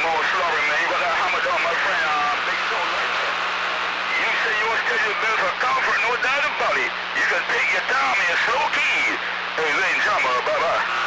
more slaughter, man. You got that hammer down, my friend. Big Toe Light. You say your schedule built for comfort, no doubt about it. You can take your time and your slow keys. Hey, ladies and gentlemen, bye-bye.